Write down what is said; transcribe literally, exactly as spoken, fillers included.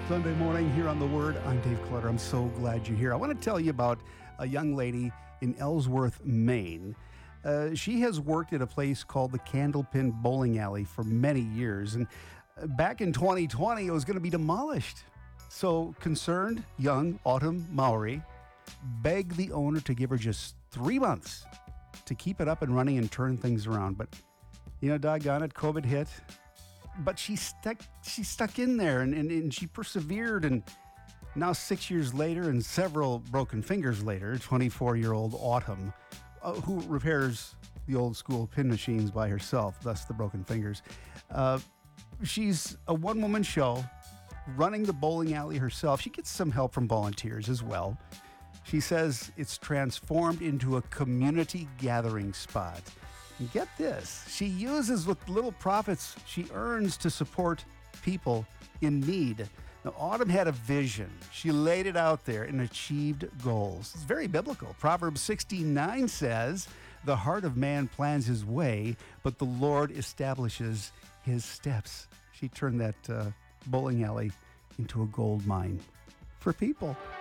Sunday morning here on The Word. I'm Dave Clutter. I'm so glad you're here. I want to tell you about a young lady in Ellsworth, Maine. Uh, she has worked at a place called the Candlepin Bowling Alley for many years. And uh, back in twenty twenty, it was going to be demolished. So concerned young Autumn Mowry begged the owner to give her just three months to keep it up and running and turn things around. But, you know, doggone it, COVID hit. But she stuck she stuck in there and, and, and she persevered. And now six years later and several broken fingers later, twenty-four-year-old Autumn, uh, who repairs the old school pin machines by herself, thus the broken fingers. Uh, she's a one-woman show running the bowling alley herself. She gets some help from volunteers as well. She says it's transformed into a community gathering spot. And get this, she uses what little profits she earns to support people in need. Now, Autumn had a vision. She laid it out there and achieved goals. It's very biblical. Proverbs sixteen-nine says, "The heart of man plans his way, but the Lord establishes his steps." She turned that uh, bowling alley into a gold mine for people.